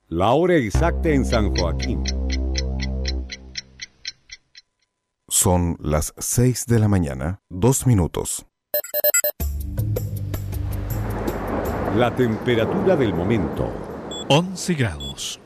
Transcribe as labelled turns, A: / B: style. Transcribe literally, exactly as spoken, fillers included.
A: La hora exacta en San Joaquín.
B: Son las seis de la mañana, dos minutos.
A: La temperatura del momento.
C: once grados.